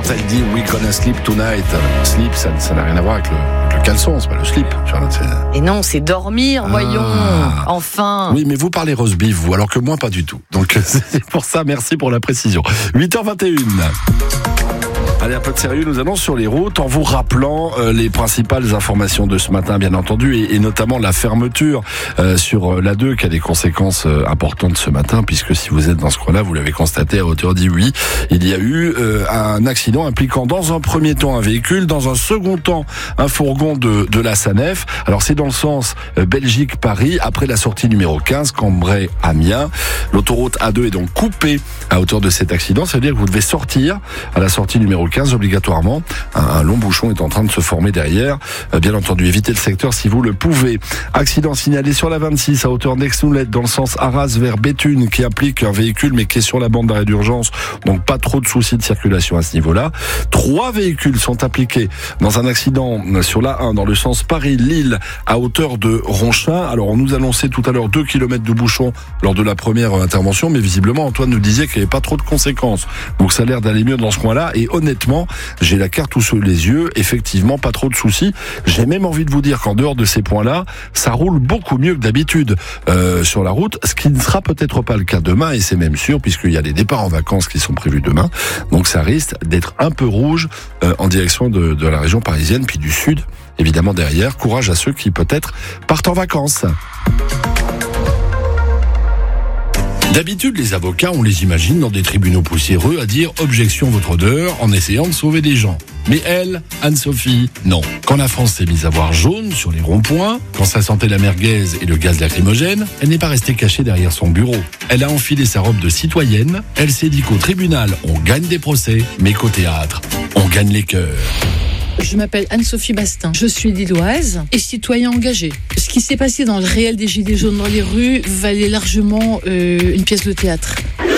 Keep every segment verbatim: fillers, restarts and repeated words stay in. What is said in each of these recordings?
elle dit We gonna sleep tonight. Sleep, ça, ça n'a rien à voir avec le, le caleçon, c'est pas le slip. C'est... Et non, c'est dormir, Ah. voyons, enfin. Oui, mais vous parlez roast beef, vous, alors que moi, pas du tout. Donc, c'est pour ça, merci pour la précision. huit heures vingt et une. Allez, un peu de sérieux, nous allons sur les routes en vous rappelant euh, les principales informations de ce matin, bien entendu, et, et notamment la fermeture euh, sur l'A deux qui a des conséquences euh, importantes ce matin, puisque si vous êtes dans ce coin-là, vous l'avez constaté à hauteur d'I huit, il y a eu euh, un accident impliquant dans un premier temps un véhicule, dans un second temps un fourgon de, de la SANEF. Alors c'est dans le sens euh, Belgique-Paris, après la sortie numéro quinze, Cambrai-Amiens. L'autoroute A deux est donc coupée à hauteur de cet accident, ça veut dire que vous devez sortir à la sortie numéro quinze obligatoirement. Un, un long bouchon est en train de se former derrière. Euh, bien entendu, évitez le secteur si vous le pouvez. Accident signalé sur la vingt-six à hauteur d'Aix-Noulette dans le sens Arras vers Béthune qui implique un véhicule mais qui est sur la bande d'arrêt d'urgence. Donc pas trop de soucis de circulation à ce niveau-là. Trois véhicules sont impliqués dans un accident sur la un dans le sens Paris-Lille à hauteur de Ronchin. Alors on nous annonçait tout à l'heure deux kilomètres de bouchon lors de la première intervention, mais visiblement Antoine nous disait qu'il n'y avait pas trop de conséquences. Donc ça a l'air d'aller mieux dans ce coin-là et honnêtement j'ai la carte sous les yeux, effectivement, pas trop de soucis. J'ai même envie de vous dire qu'en dehors de ces points-là, ça roule beaucoup mieux que d'habitude euh, sur la route, ce qui ne sera peut-être pas le cas demain, et c'est même sûr, puisqu'il y a des départs en vacances qui sont prévus demain. Donc ça risque d'être un peu rouge euh, en direction de, de la région parisienne, puis du sud, évidemment derrière. Courage à ceux qui peut-être partent en vacances. D'habitude, les avocats, on les imagine dans des tribunaux poussiéreux à dire « objection votre odeur » en essayant de sauver des gens. Mais elle, Anne-Sophie, non. Quand la France s'est mise à voir jaune sur les ronds-points, quand ça sentait la merguez et le gaz lacrymogène, elle n'est pas restée cachée derrière son bureau. Elle a enfilé sa robe de citoyenne, elle s'est dit qu'au tribunal, on gagne des procès, mais qu'au théâtre, on gagne les cœurs. Je m'appelle Anne-Sophie Bastin, je suis lilloise et citoyen engagé. Ce qui s'est passé dans le réel des Gilets jaunes dans les rues valait largement euh, une pièce de théâtre.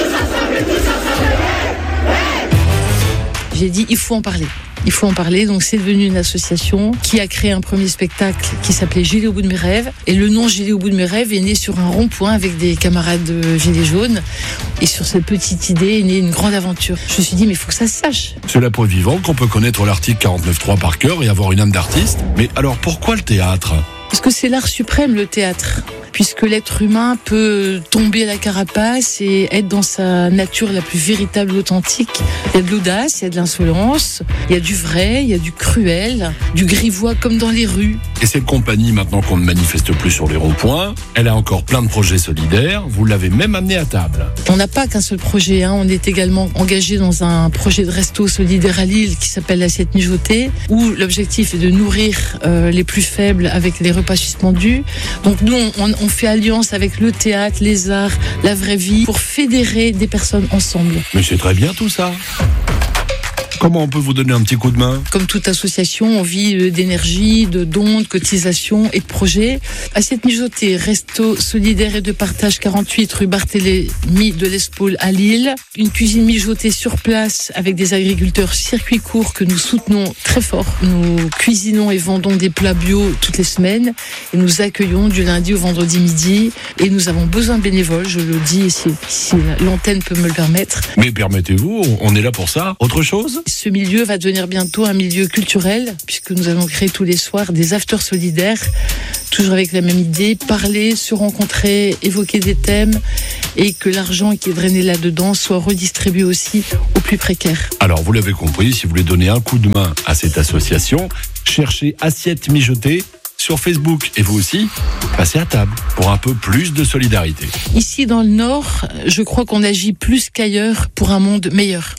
J'ai dit, il faut en parler. Il faut en parler, donc c'est devenu une association qui a créé un premier spectacle qui s'appelait Gilets au bout de mes rêves. Et le nom Gilets au bout de mes rêves est né sur un rond-point avec des camarades de Gilets jaunes. Et sur cette petite idée est née une grande aventure. Je me suis dit, mais il faut que ça se sache. C'est la preuve vivante qu'on peut connaître l'article quarante-neuf trois par cœur et avoir une âme d'artiste. Mais alors pourquoi le théâtre ? Parce que c'est l'art suprême, le théâtre. Puisque l'être humain peut tomber à la carapace et être dans sa nature la plus véritable, authentique. Il y a de l'audace, il y a de l'insolence, il y a du vrai, il y a du cruel, du grivois comme dans les rues. Et cette compagnie, maintenant qu'on ne manifeste plus sur les ronds-points, elle a encore plein de projets solidaires, vous l'avez même amené à table. On n'a pas qu'un seul projet, hein. On est également engagé dans un projet de resto solidaire à Lille qui s'appelle l'Assiette Mijotée, où l'objectif est de nourrir euh, les plus faibles avec les repas suspendus. Donc nous, on, on fait alliance avec le théâtre, les arts, la vraie vie, pour fédérer des personnes ensemble. Mais c'est très bien tout ça. Comment on peut vous donner un petit coup de main ? Comme toute association, on vit d'énergie, de dons, de cotisations et de projets. Assiette Mijotée, resto solidaire et de partage quarante-huit rue Barthélemy de l'Espaule à Lille. Une cuisine mijotée sur place avec des agriculteurs circuit court que nous soutenons très fort. Nous cuisinons et vendons des plats bio toutes les semaines et nous accueillons du lundi au vendredi midi. Et nous avons besoin de bénévoles, je le dis si, si l'antenne peut me le permettre. Mais permettez-vous, on est là pour ça. Autre chose ? Ce milieu va devenir bientôt un milieu culturel, puisque nous allons créer tous les soirs des afters solidaires, toujours avec la même idée, parler, se rencontrer, évoquer des thèmes, et que l'argent qui est drainé là-dedans soit redistribué aussi aux plus précaires. Alors, vous l'avez compris, si vous voulez donner un coup de main à cette association, cherchez Assiette Mijotée sur Facebook. Et vous aussi, passez à table pour un peu plus de solidarité. Ici, dans le Nord, je crois qu'on agit plus qu'ailleurs pour un monde meilleur.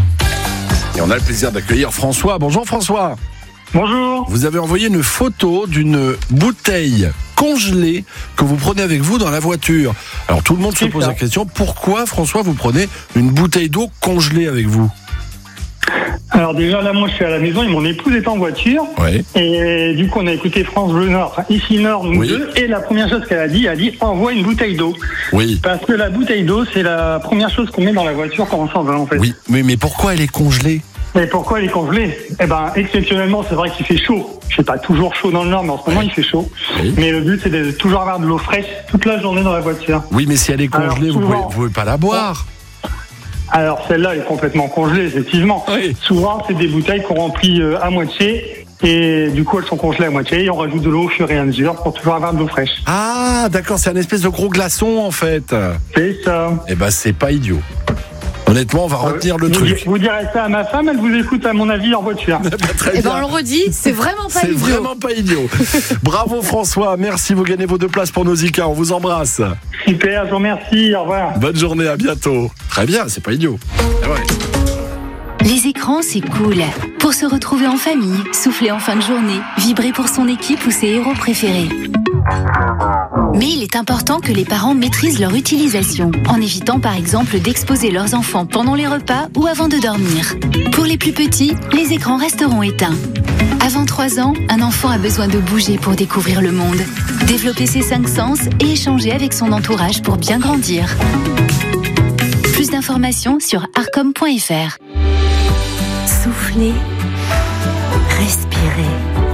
Et on a le plaisir d'accueillir François. Bonjour François. Bonjour. Vous avez envoyé une photo d'une bouteille congelée que vous prenez avec vous dans la voiture. Alors tout le monde se pose la question, pourquoi François vous prenez une bouteille d'eau congelée avec vous ? Alors déjà là, moi je suis à la maison et mon épouse est en voiture. Ouais. Et du coup on a écouté France Bleu Nord, enfin ici Nord, nous Oui. deux. Et la première chose qu'elle a dit, elle a dit envoie une bouteille d'eau. Oui. Parce que la bouteille d'eau, c'est la première chose qu'on met dans la voiture quand on s'en va en fait. Oui, mais, mais pourquoi elle est congelée ? Et pourquoi elle est congelée ? Eh ben exceptionnellement, c'est vrai qu'il fait chaud. Je sais pas toujours chaud dans le Nord, mais en ce moment Ouais. il fait chaud. Oui. Mais le but c'est de toujours avoir de l'eau fraîche toute la journée dans la voiture. Oui, mais si elle est congelée, Alors, vous pouvez, souvent- vous pouvez pas la boire. Alors celle-là est complètement congelée, effectivement. Oui. Souvent, c'est des bouteilles qu'on remplit euh, à moitié. Et du coup, elles sont congelées à moitié et on rajoute de l'eau au fur et à mesure pour toujours avoir de l'eau fraîche. Ah, d'accord, c'est un espèce de gros glaçon en fait. C'est ça. Eh ben, c'est pas idiot. Honnêtement, on va retenir le vous, truc. Vous direz ça à ma femme, elle vous écoute à mon avis en voiture. Très Et bien. ben on le redit, c'est vraiment pas C'est idiot. vraiment pas idiot. Bravo François, merci, vous gagnez vos deux places pour Nausicaa, on vous embrasse. Super, je vous remercie, au revoir. Bonne journée, à bientôt. Très bien, c'est pas idiot. Eh ouais. Les écrans, c'est cool. Pour se retrouver en famille, souffler en fin de journée, vibrer pour son équipe ou ses héros préférés. Mais il est important que les parents maîtrisent leur utilisation, en évitant par exemple d'exposer leurs enfants pendant les repas ou avant de dormir. Pour les plus petits, les écrans resteront éteints. Avant trois ans, un enfant a besoin de bouger pour découvrir le monde, développer ses cinq sens et échanger avec son entourage pour bien grandir. Plus d'informations sur arcom point f r. Soufflez, respirez.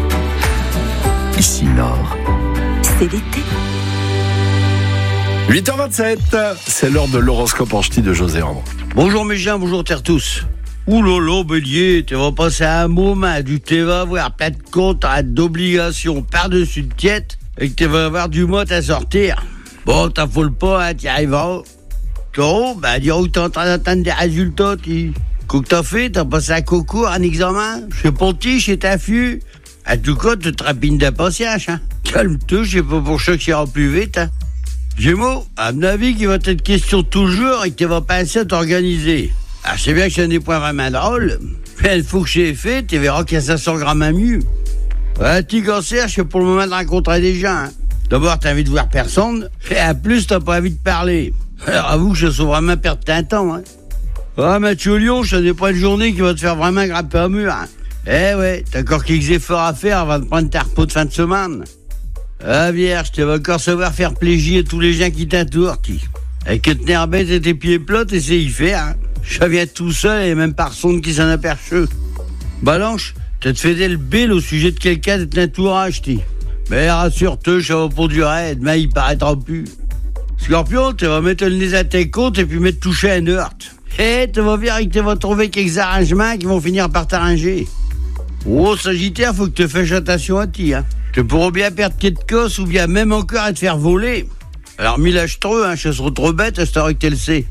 Ici Nord. C'est l'été. huit heures vingt-sept, c'est l'heure de l'horoscope en ch'ti de José André. Bonjour mes gens, bonjour terre tous. Ouh lolo, bélier, tu vas passer un moment, du tu vas avoir plein de comptes, d'obligations par-dessus de tiète, et que tu vas avoir du mot à sortir. Bon, t'affole pas, hein, t'y arriveras. Taureau, bah, dire où t'es en train d'atteindre des résultats, tu. Qu'est-ce que t'as fait? T'as passé un concours, un examen? Chez Ponty, chez Taffu? À tout cas, tu te trapines d'impatience, hein. Calme-toi, je sais pas pour ça que ça ira plus vite, hein. Gémeaux, à mon avis, qu'il va être question toujours et que tu vas passer à t'organiser. Ah, c'est bien que c'est des points vraiment drôles. Mais une fois que c'est fait, tu verras qu'il y a cinq cents grammes à mieux. Ouais, petit cancer, je suis pour le moment de rencontrer des gens, hein. D'abord, t'as envie de voir personne, et en plus, t'as pas envie de parler. Alors, avoue que je sens vraiment perdre ton temps, hein. Ah, Mathieu Lyon, ce n'est pas une journée qui va te faire vraiment grimper au mur, hein. Eh ouais, t'as encore quelques efforts à faire avant de prendre ta repos de fin de semaine. Ah, vierge, tu vas encore savoir faire plaisir à tous les gens qui t'entourent, qui. Avec que tenir bête et tes pieds plats, t'essayes y faire, hein. Ça vient tout seul et même par sonde qui s'en aperçut. Balanche, t'as te fait le bill au sujet de quelqu'un de ton entourage, ti. Mais rassure-toi, ça va pour durer, demain il paraîtra plus. Scorpion, tu vas mettre le nez à tes côtes et puis mettre toucher un heurte. Et tu vas voir que tu vas trouver quelques arrangements qui vont finir par t'arranger. Oh, Sagittaire, faut que tu fasses attention à ti, hein. Tu pourras bien perdre quelques cosses ou bien même encore à te faire voler. Alors, millage trop, hein, je serai trop bête, à cette heure que tu le sais.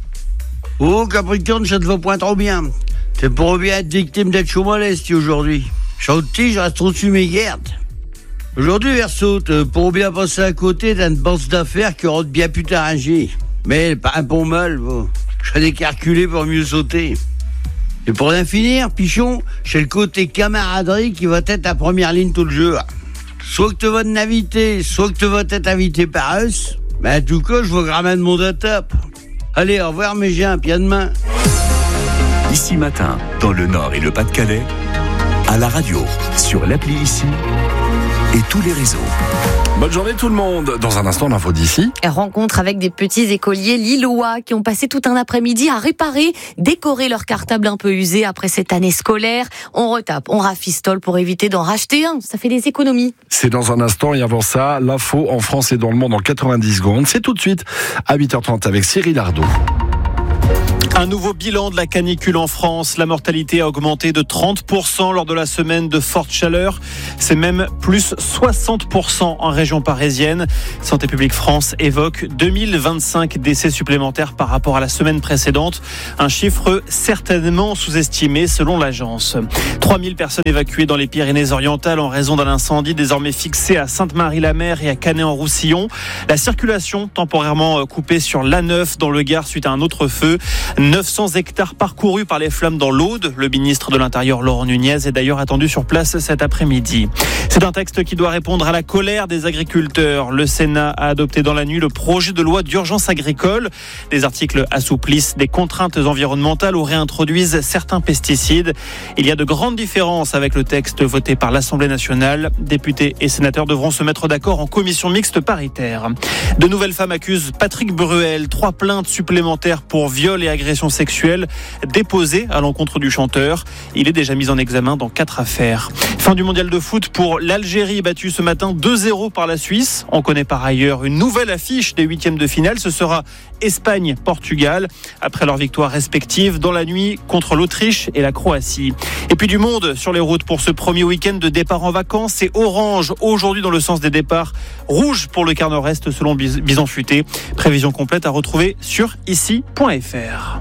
Oh, Capricorne, ça te va point trop bien. Tu pourras bien être victime d'être chaud moleste aujourd'hui. Chanty, je reste trop dessus mes gardes. Aujourd'hui, Verseau, tu pourras bien passer à côté d'une bourse d'affaires qui aura bien pu t'arranger. Mais pas un bon mal, vous. Je vais calculer pour mieux sauter. Et pour en finir, Pichon, j'ai le côté camaraderie qui va être la première ligne tout le jeu. Soit que tu vas te inviter, soit que tu vas être invité par eux. Mais en tout cas, je vois grammer de monde à top. Allez, au revoir mes gens, puis à demain. Ici Matin, dans le Nord et le Pas-de-Calais, à la radio, sur l'appli Ici et tous les réseaux. Bonne journée tout le monde. Dans un instant, l'info d'ici. Rencontre avec des petits écoliers lillois qui ont passé tout un après-midi à réparer, décorer leur cartable un peu usé après cette année scolaire. On retape, on rafistole pour éviter d'en racheter un. Ça fait des économies. C'est dans un instant et avant ça, l'info en France et dans le monde en quatre-vingt-dix secondes. C'est tout de suite à huit heures trente avec Cyril Ardo. Un nouveau bilan de la canicule en France. La mortalité a augmenté de trente pour cent lors de la semaine de forte chaleur. C'est même plus soixante pour cent en région parisienne. Santé publique France évoque deux mille vingt-cinq décès supplémentaires par rapport à la semaine précédente. Un chiffre certainement sous-estimé selon l'agence. trois mille personnes évacuées dans les Pyrénées-Orientales en raison d'un incendie désormais fixé à Sainte-Marie-la-Mer et à Canet-en-Roussillon. La circulation temporairement coupée sur l'A neuf dans le Gard suite à un autre feu. neuf cents hectares parcourus par les flammes dans l'Aude. Le ministre de l'Intérieur, Laurent Nunez, est d'ailleurs attendu sur place cet après-midi. C'est un texte qui doit répondre à la colère des agriculteurs. Le Sénat a adopté dans la nuit le projet de loi d'urgence agricole. Des articles assouplissent des contraintes environnementales ou réintroduisent certains pesticides. Il y a de grandes différences avec le texte voté par l'Assemblée nationale. Députés et sénateurs devront se mettre d'accord en commission mixte paritaire. De nouvelles femmes accusent Patrick Bruel. Trois plaintes supplémentaires pour viol et agression sexuelle déposées à l'encontre du chanteur. Il est déjà mis en examen dans quatre affaires. Fin du mondial de foot pour l'Algérie, battue ce matin deux zéro par la Suisse. On connaît par ailleurs une nouvelle affiche des huitièmes de finale. Ce sera Espagne-Portugal, après leur victoire respective dans la nuit contre l'Autriche et la Croatie. Et puis du monde sur les routes pour ce premier week-end de départ en vacances. C'est orange aujourd'hui dans le sens des départs, rouge pour le quart nord-est selon Bison Futé. Prévision complète à retrouver sur ici point f r.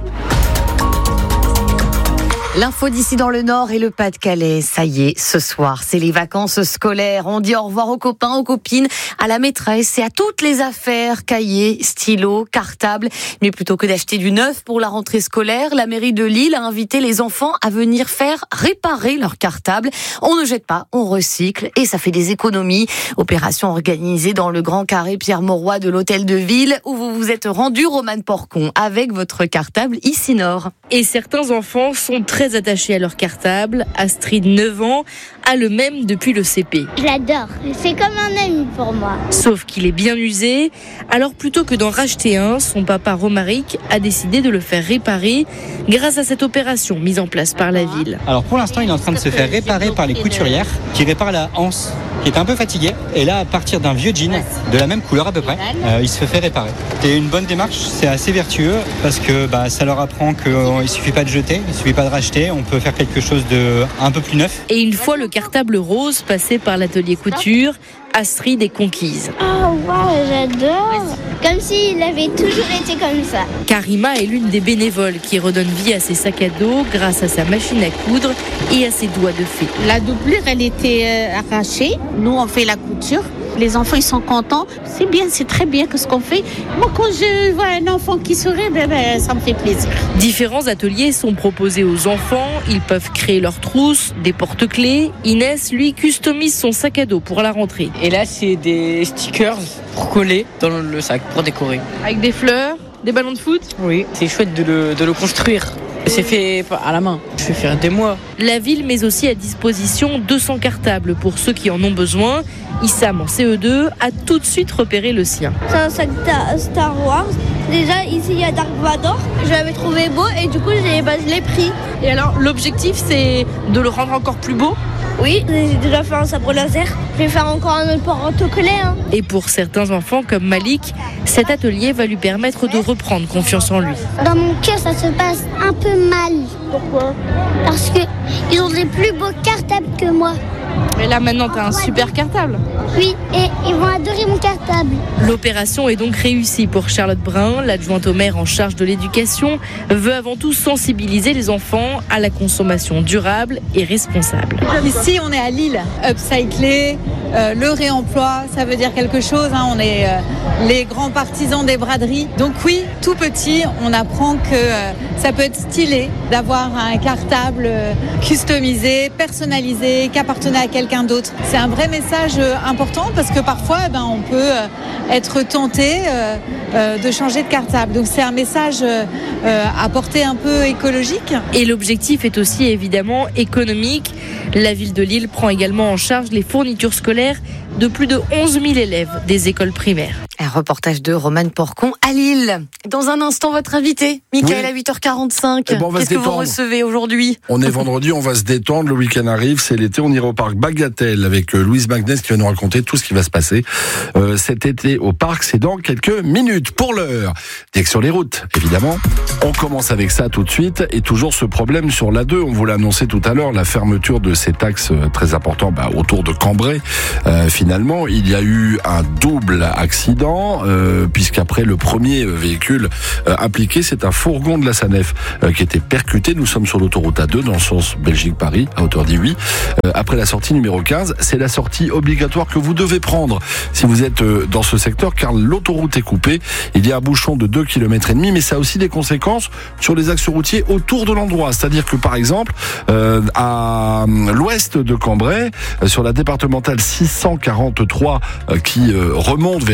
L'info d'ici dans le Nord et le Pas-de-Calais. Ça y est, ce soir, c'est les vacances scolaires. On dit au revoir aux copains, aux copines, à la maîtresse et à toutes les affaires, cahiers, stylos, cartables. Mais plutôt que d'acheter du neuf pour la rentrée scolaire, la mairie de Lille a invité les enfants à venir faire réparer leurs cartables. On ne jette pas, on recycle et ça fait des économies. Opération organisée dans le grand carré Pierre Mauroy de l'hôtel de ville où vous vous êtes rendu, Romane Porcon, avec votre cartable ici Nord. Et certains enfants sont très attachés à leur cartable. Astrid, neuf ans, a le même depuis le C P. Je l'adore, c'est comme un ami pour moi. Sauf qu'il est bien usé, alors plutôt que d'en racheter un, son papa Romaric a décidé de le faire réparer grâce à cette opération mise en place par la ville. Alors pour l'instant, il est en train de se faire réparer par les couturières qui réparent la anse, qui est un peu fatiguée. Et là, à partir d'un vieux jean, de la même couleur à peu près, euh, il se fait réparer. C'est une bonne démarche, c'est assez vertueux parce que bah, ça leur apprend qu'il ne suffit pas de jeter, il ne suffit pas de racheter. On peut faire quelque chose de un peu plus neuf. Et une fois le cartable rose passé par l'atelier couture, Astrid est conquise. Oh wow, j'adore. Comme s'il avait toujours été comme ça. Karima est l'une des bénévoles qui redonne vie à ses sacs à dos grâce à sa machine à coudre et à ses doigts de fée. La doublure, elle était arrachée. Nous, on fait la couture. Les enfants, ils sont contents. C'est bien, c'est très bien que ce qu'on fait. Moi, quand je vois un enfant qui sourit, ben, ben, ça me fait plaisir. Différents ateliers sont proposés aux enfants. Ils peuvent créer leurs trousses, des porte-clés. Inès, lui, customise son sac à dos pour la rentrée. Et là, c'est des stickers pour coller dans le sac, pour décorer. Avec des fleurs, des ballons de foot ? Oui, c'est chouette de le, de le construire. C'est fait à la main. Je vais faire des mois. La ville met aussi à disposition deux cents cartables pour ceux qui en ont besoin. Issam, en C E deux, a tout de suite repéré le sien. C'est un sac Star Wars. Déjà, ici, il y a Dark Vador. Je l'avais trouvé beau et du coup, j'ai, bah, je l'ai pris. Et alors, l'objectif, c'est de le rendre encore plus beau ? Oui, j'ai déjà fait un sabre laser. Je vais faire encore un autre porte-clés. Hein. Et pour certains enfants comme Malik, cet atelier va lui permettre de reprendre confiance en lui. Dans mon cœur, ça se passe un peu mal. Pourquoi ? Parce qu'ils ont des plus beaux cartables que moi. Mais là, maintenant, tu as un super cartable. Oui, et ils vont adorer mon cartable. L'opération est donc réussie pour Charlotte Brun. L'adjointe au maire en charge de l'éducation veut avant tout sensibiliser les enfants à la consommation durable et responsable. Ici, on est à Lille. Upcycler, euh, le réemploi, ça veut dire quelque chose. Hein. On est euh, les grands partisans des braderies. Donc oui, tout petit, on apprend que euh, ça peut être stylé d'avoir un cartable euh, customisé, personnalisé, qui appartenait à quelqu'un d'autre. C'est un vrai message euh, important parce que parfois, eh ben, on peut euh, être tenté euh, euh, de changer de cartable. Donc c'est un message euh, euh, à portée un peu écologique. Et l'objectif est aussi évidemment économique. La ville de Lille prend également en charge les fournitures scolaires de plus de onze mille élèves des écoles primaires. Un reportage de Romane Porcon à Lille. Dans un instant, votre invité, Mickaël, oui. À huit heures quarante-cinq. Eh ben, Qu'est-ce que vous recevez aujourd'hui ? On est vendredi, on va se détendre. Le week-end arrive, c'est l'été. On ira au parc Bagatelle avec Louise Magnès qui va nous raconter tout ce qui va se passer euh, cet été au parc. C'est dans quelques minutes. Pour l'heure, dès que sur les routes, évidemment. On commence avec ça tout de suite. Et toujours ce problème sur l'A deux. On vous l'a annoncé tout à l'heure, la fermeture de cet axe très important bah, autour de Cambrai. Euh, finalement, il y a eu un double accident, euh, puisqu'après le premier véhicule euh, impliqué, c'est un fourgon de la SANEF euh, qui était percuté. Nous sommes sur l'autoroute A deux dans le sens Belgique-Paris, à hauteur d'I huit. Euh, après la sortie numéro quinze, c'est la sortie obligatoire que vous devez prendre si vous êtes euh, dans ce secteur, car l'autoroute est coupée. Il y a un bouchon de deux kilomètres et demi, mais ça a aussi des conséquences sur les axes routiers autour de l'endroit. C'est-à-dire que, par exemple, euh, à l'ouest de Cambrai, euh, sur la départementale six cent quarante-trois euh, qui euh, remonte vers Sailly-les-Campagnes,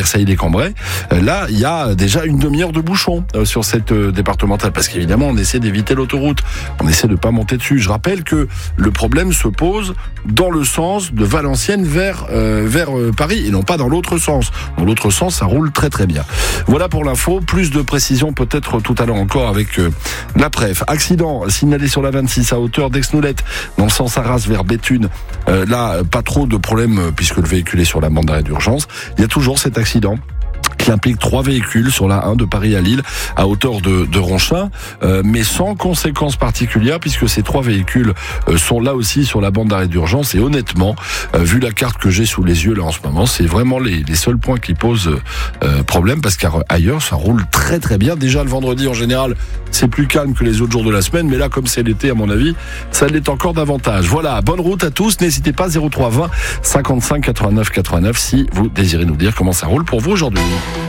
Cambrai. Euh, là, il y a déjà une demi-heure de bouchon euh, sur cette euh, départementale, parce qu'évidemment, on essaie d'éviter l'autoroute. On essaie de pas monter dessus. Je rappelle que le problème se pose dans le sens de Valenciennes vers euh, vers euh, Paris et non pas dans l'autre sens. Dans l'autre sens, ça roule très très bien. Voilà pour l'info. Plus de précisions peut-être tout à l'heure encore avec euh, la préf. Accident signalé sur la vingt-six à hauteur d'Aix-Noulette dans le sens Arras vers Béthune. Euh, là, pas trop de problèmes euh, puisque le véhicule est sur la bande d'arrêt d'urgence. Il y a toujours cet accident qui implique trois véhicules sur la un de Paris à Lille à hauteur de, de Ronchin, euh, mais sans conséquences particulières puisque ces trois véhicules euh, sont là aussi sur la bande d'arrêt d'urgence et honnêtement, euh, vu la carte que j'ai sous les yeux là en ce moment, c'est vraiment les, les seuls points qui posent euh, problème parce qu'ailleurs ça roule très très bien. Déjà le vendredi en général c'est plus calme que les autres jours de la semaine, mais là comme c'est l'été à mon avis, ça l'est encore davantage. Voilà, bonne route à tous, n'hésitez pas zéro trois vingt cinquante-cinq quatre-vingt-neuf quatre-vingt-neuf si vous désirez nous dire comment ça roule pour vous aujourd'hui.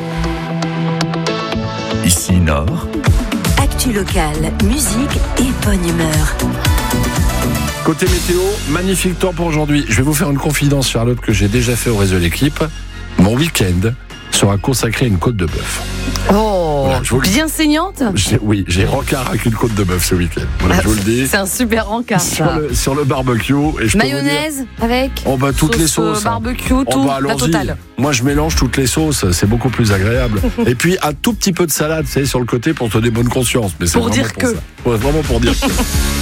Ici Nord. Actu locale, musique et bonne humeur. Côté météo, magnifique temps pour aujourd'hui. Je vais vous faire une confidence, Charlotte, que j'ai déjà fait au réseau de l'équipe. Mon week-end sera consacré à une côte de bœuf. Oh, voilà, bien le... saignante. J'ai, oui, j'ai rencard avec une côte de bœuf ce week-end. Voilà, ah, je vous le dis. C'est un super rencard. Sur le, sur le barbecue. Et je mayonnaise dire, avec. Oh bah toutes sauce les sauces. Barbecue, oh, tout, bah, la totale. Moi je mélange toutes les sauces, c'est beaucoup plus agréable. Et puis un tout petit peu de salade, c'est sur le côté pour te donner bonne conscience. Mais c'est pour dire pour que. Ça. Ouais, vraiment pour dire que.